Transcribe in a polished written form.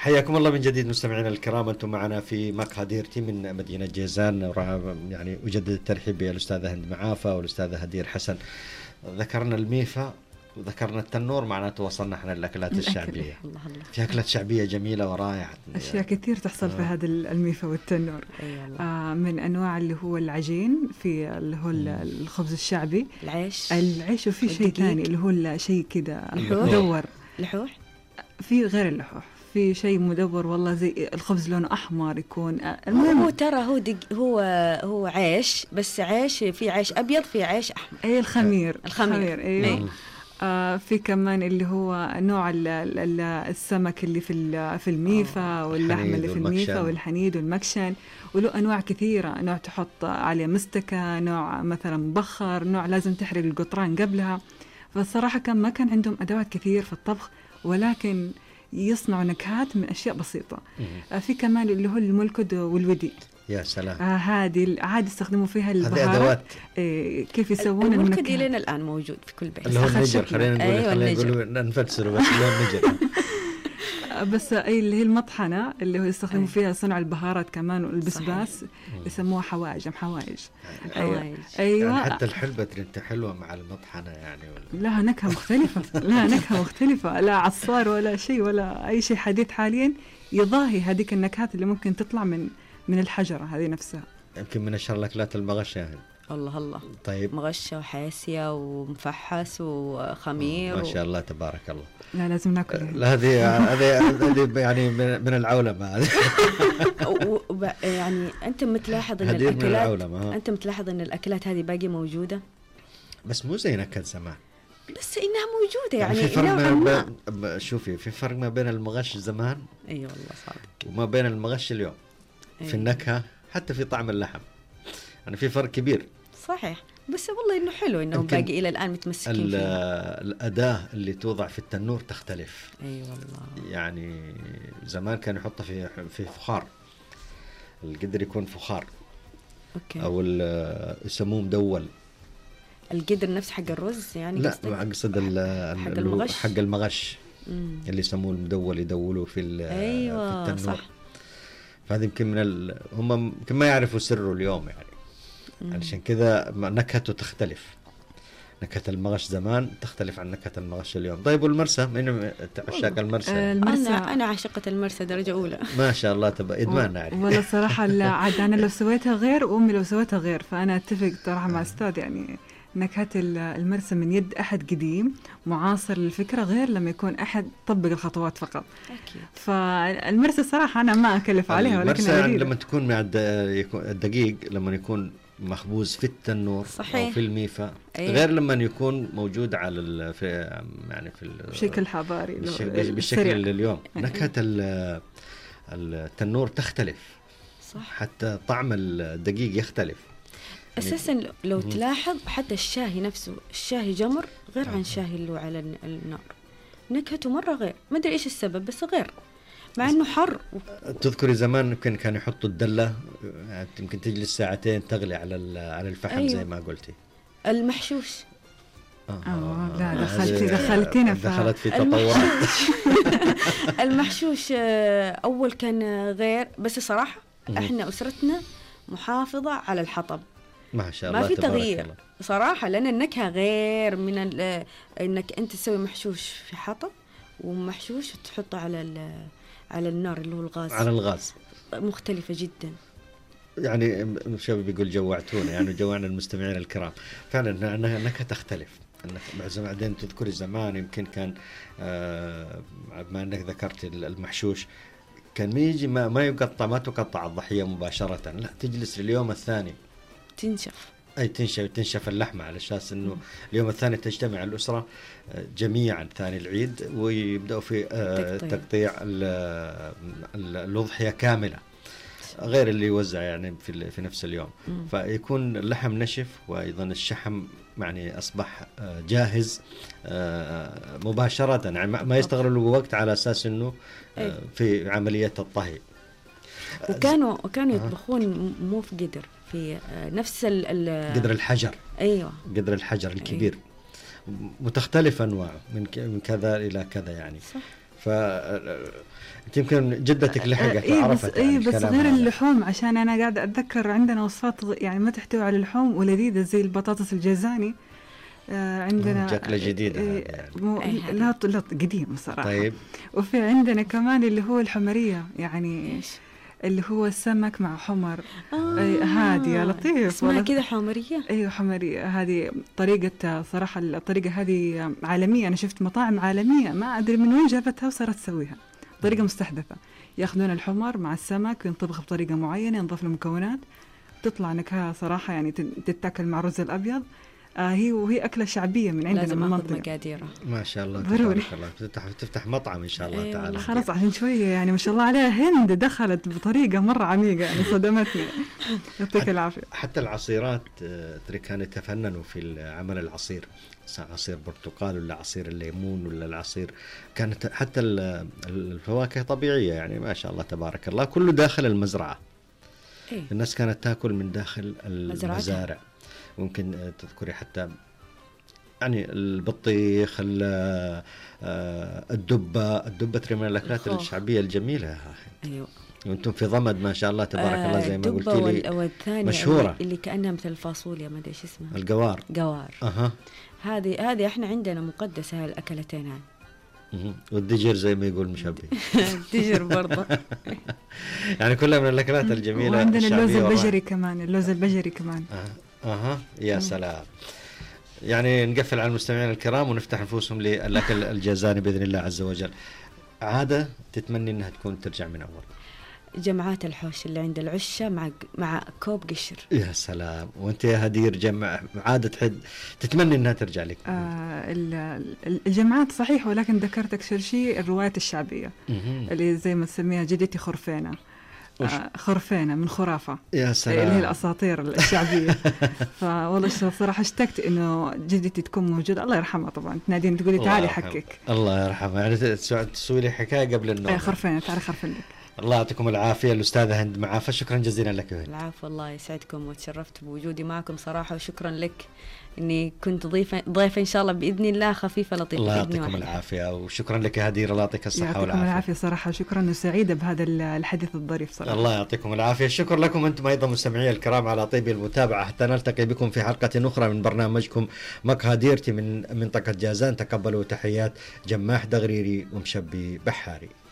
حياكم الله من جديد مستمعينا الكرام، أنتم معنا في مقهى من مدينة جيزان. يعني أجدد الترحيب بالأستاذة هند معافة والأستاذة هدير حسن. ذكرنا الميفا وذكرنا التنور، معناته وصلنا احنا للأكلات الشعبية. الله الله. في أكلات شعبية جميلة ورائعة، أشياء كثير تحصل في هذا الميفا والتنور. من أنواع اللي هو العجين، في اللي هو الخبز الشعبي، العيش وفي شيء ثاني اللي هو شيء كده مدور، لحوح. في غير اللحوح في شيء مدور والله، زي الخبز لونه أحمر يكون. هو ترى هو عيش، بس عيش، في عيش أبيض في عيش أحمر. أي الخمير. أيوه. في كمان اللي هو نوع السمك اللي في الميفا، واللحم اللي في الميفا، والحنيد والمكشن، وله أنواع كثيرة. نوع تحط عليه مستكة، نوع مثلا مبخر، نوع لازم تحرق القطران قبلها. فالصراحة ما كان عندهم أدوات كثير في الطبخ، ولكن يصنعوا نكهات من أشياء بسيطة. في كمان اللي هو الملكد والودي. يا سلام. هذه عاد يستخدموا فيها البهارات. كيف يسوون الملكد لنا الآن موجود في كل بيت. اللي هو النجر، خلينا نقول نفسره بس اللي هو النجر. بس اللي هي المطحنة اللي هو يستخدموا فيها صنع البهارات كمان، والبسباس يسموها حوايج. أيوة. يعني حتى الحلبة انت حلوة مع المطحنة يعني لها نكهة مختلفة. لها نكهة مختلفة، لا عصار ولا شيء ولا أي شيء حديث حاليا يضاهي هذيك النكهات اللي ممكن تطلع من الحجرة هذه نفسها. يمكن من أشهر الأكلات المغشة يعني. الله. طيب، مغشة وحاسية ومفحس وخمير ما شاء الله تبارك الله. لا لازم ناكل. لا هذه يعني من العولمة هذه. يعني أنت متلاحظ إن الأكلات هذه باقي موجودة، بس مو زي نكهة زمان، بس إنها موجودة يعني. في فرق شوفي، في فرق ما بين المغش زمان والله صادق وما بين المغش اليوم. في النكهة حتى في طعم اللحم، يعني في فرق كبير. صحيح، بس والله إنه حلو إنه باقي إلى الآن متمسكين فيها. الأداة اللي توضع في التنور تختلف. والله. يعني زمان كانوا يحطها في فخار، القدر يكون فخار. أوكي. أو يسموه مدول. القدر نفس حق الرز يعني؟ لا، أقصد حق المغش اللي يسموه المدول، يدولوا في التنور. صح. فهذا يمكن هم يمكن ما يعرفوا سره اليوم يعني. علشان كذا نكهته تختلف. نكهة المغش زمان تختلف عن نكهة المغش اليوم. طيب، والمرسى، من عشاق المرسى؟ أنا عاشقة المرسى درجة أولى. ما شاء الله، تبقى إدمان يعني. والله صراحة عاد أنا لو سويتها غير وأمي لو سويتها غير، فأنا أتفق صراحة مع أستاذ. يعني نكهة المرسى من يد أحد قديم معاصر للفكرة غير لما يكون أحد طبق الخطوات فقط. أكيد. فالمرسى صراحة أنا ما أكلف عليها، ولكن المرسى لما تكون مع الدقيق، لما يكون مخبوز في التنور. صحيح. أو في الميفا. غير لما يكون موجود على في بشكل حضاري بالشكل اليوم. نكهة التنور تختلف. صح. حتى طعم الدقيق يختلف. أساساً لو تلاحظ حتى الشاهي نفسه، الشاهي جمر غير عن الشاهي اللي على النار، نكهته مرة غير. ما أدري إيش السبب، بس غير، مع إنه حر. تذكري زمان كانوا يحطوا الدلة، يمكن تجلس ساعتين تغلي على الفحم. أيوة. زي ما قلتي المحشوش. لا دخلت في تطورات. المحشوش أول كان غير، بس صراحة إحنا أسرتنا محافظة على الحطب. ما شاء الله، ما في تغيير صراحة، لأن النكهة غير من إنك أنت تسوي محشوش في حطب، ومحشوش تحطه على النار اللي هو الغاز. على الغاز مختلفة جدا. يعني شباب بيقول جوعتونا، يعني جوعنا المستمعين الكرام. فعلا النكهة تختلف. بعدين تذكري زمان يمكن كان ما أنك ذكرت المحشوش، كان يجي ما يقطع، ما تقطع الضحية مباشرة، لا تجلس اليوم الثاني تنشف اللحمة، على أساس إنه اليوم الثاني تجتمع الأسرة جميعا ثاني العيد، ويبدأوا في تقطيع الأضحية كاملة، غير اللي يوزع يعني في نفس اليوم. فيكون اللحم نشف، وأيضا الشحم يعني أصبح جاهز مباشرة، يعني ما يستغرقوا وقت على أساس إنه في عملية الطهي. وكانوا يطبخون مو في قدر، في نفس قدر الحجر. أيوة، قدر الحجر الكبير. أيوة. متختلف أنواع من كذا إلى كذا يعني. صح. ف انت يمكن جدتك لحقت وعرفت بس غير اللحوم، عشان انا قاعده اتذكر عندنا وصفات يعني ما تحتوي على اللحوم ولذيذه زي البطاطس الجزاني. عندنا شكله جديد يعني لا قديم صراحه. طيب. وفي عندنا كمان اللي هو الحمريه، يعني اللي هو السمك مع حمر. هذه لطيف اسمها كذا حمريه. ايوه حمريه، هذه طريقه صراحه، الطريقه هذه عالميه، انا شفت مطاعم عالميه ما ادري من وين جابتها وصارت تسويها، طريقه مستحدثه. ياخذون الحمر مع السمك وينطبخ بطريقه معينه، ينضاف له مكونات، تطلع نكهه صراحه يعني تتاكل مع الرز الابيض. وهي أكلة شعبية من عندنا لازم من المنطقة. مقاديرها ما شاء الله تبارك الله. تفتح مطعم إن شاء الله تعالى. خلاص عشان شوية يعني ما شاء الله عليها هند دخلت بطريقة مرة عميقة يعني صدمتني. يعطيك العافية. حتى العصيرات كانوا يتفننوا في عمل العصير، عصير برتقال ولا عصير الليمون ولا العصير، كانت حتى الفواكه طبيعية يعني ما شاء الله تبارك الله، كله داخل المزرعة. الناس كانت تأكل من داخل المزارع. ممكن تذكري حتى يعني البطيخ، الدبة ترى من الأكلات الشعبية الجميلة. أيوة. وانتم في ضمد ما شاء الله تبارك الله زي ما قلت لي والثانية مشهورة اللي كأنها مثل الفاصوليا، ما ادري ايش اسمها، القوار. هذه احنا عندنا مقدسة هالأكلتين هاي. والدجر زي ما يقول مشبي. الدجر برضه. يعني كلها من الأكلات الجميلة. وعندنا اللوز البجري كمان، اللوز البجري كمان. يا سلام. يعني نقفل على المستمعين الكرام ونفتح نفوسهم للأكل الجازاني بإذن الله عز وجل. عادة تتمني أنها تكون ترجع من أول؟ جمعات الحوش اللي عند العشة مع كوب قشر. يا سلام. وانت يا هدير عادة تتمني انها ترجع لك؟ الجمعات صحيح، ولكن ذكرت اكثر شيء الروايات الشعبية اللي زي ما تسميها جدتي خرفانة. خرفانة من خرافة. يا سلام. اللي هي الأساطير الشعبية. فوالله صراحة اشتقت إنه جدتي تكون موجودة، الله يرحمها طبعا، تنادين تقولي تعالي حكك. الله يرحمها، يعني تسوي لي حكاية قبل النوم. خرفانة، تعالي خرفن لك. الله يعطيكم العافية الأستاذة هند معافى، شكرا جزيلا لك. العافية، الله يسعدكم، وتشرفت بوجودي معكم صراحة، وشكرا لك إني كنت ضيفة إن شاء الله بإذن الله خفيفة لطيفة. الله يعطيكم العافية، وشكرا لك يا هدير، الله يعطيك الصحة والعافية. يعطيكم العافية صراحة، شكرا وسعيدة بهذا الحديث الظريف صراحة. الله يعطيكم العافية. شكرا لكم أنتم أيضا مستمعي الكرام على طيب المتابعة، حتى نلتقي بكم في حلقة أخرى من برنامجكم مقهى ديرتي من منطقة جازان. تقبلوا تحيات جماح دغريري ومشبي بحاري.